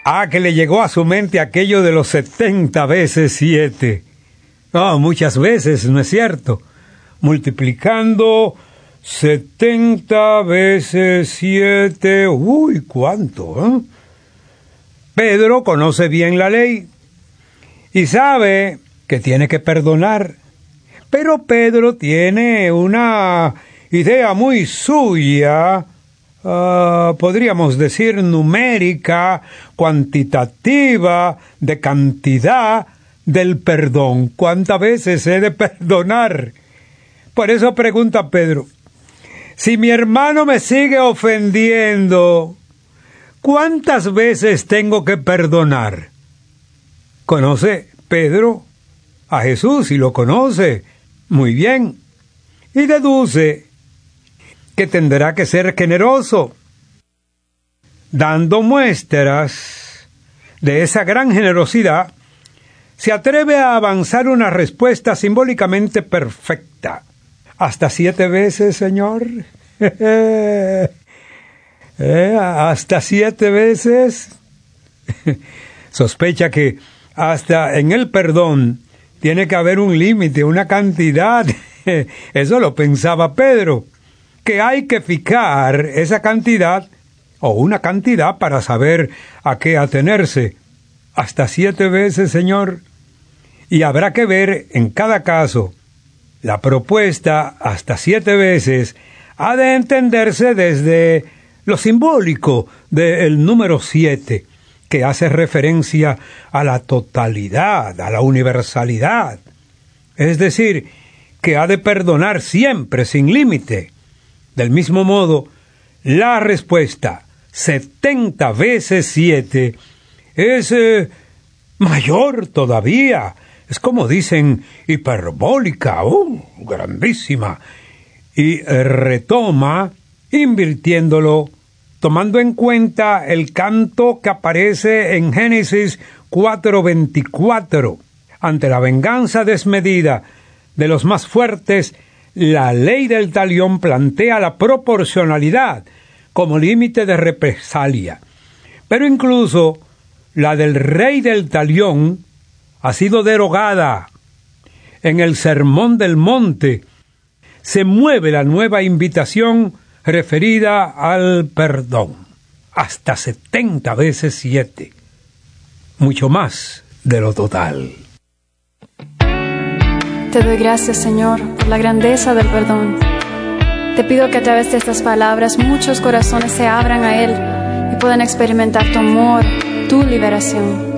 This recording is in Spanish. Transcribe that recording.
que le llegó a su mente aquello de los 70 veces 7. Muchas veces, ¿no es cierto? Multiplicando 70 veces 7. Uy, ¿cuánto? Pedro conoce bien la ley y sabe que tiene que perdonar. Pero Pedro tiene una idea muy suya, podríamos decir numérica, cuantitativa, de cantidad del perdón. ¿Cuántas veces he de perdonar? Por eso pregunta Pedro, si mi hermano me sigue ofendiendo, ¿cuántas veces tengo que perdonar? ¿Conoce Pedro a Jesús y lo conoce muy bien? Y deduce que tendrá que ser generoso, dando muestras de esa gran generosidad. Se atreve a avanzar una respuesta simbólicamente perfecta. ¿Hasta 7 veces, Señor? ¿Hasta 7 veces? Sospecha que hasta en el perdón tiene que haber un límite, una cantidad. Eso lo pensaba Pedro, que hay que fijar esa cantidad o una cantidad para saber a qué atenerse. ¿Hasta 7 veces, Señor? Y habrá que ver en cada caso. La propuesta hasta 7 veces ha de entenderse desde lo simbólico del número 7, que hace referencia a la totalidad, a la universalidad. Es decir, que ha de perdonar siempre, sin límite. Del mismo modo, la respuesta 70 veces 7 es mayor todavía. Es como dicen, hiperbólica, grandísima. Y retoma, invirtiéndolo, tomando en cuenta el canto que aparece en Génesis 4:24. Ante la venganza desmedida de los más fuertes, la ley del talión plantea la proporcionalidad como límite de represalia. Pero incluso la del rey del talión ha sido derogada. En el Sermón del Monte se mueve la nueva invitación referida al perdón. Hasta 70 veces 7. Mucho más de lo total. Te doy gracias, Señor, por la grandeza del perdón. Te pido que a través de estas palabras muchos corazones se abran a Él y puedan experimentar tu amor, tu liberación.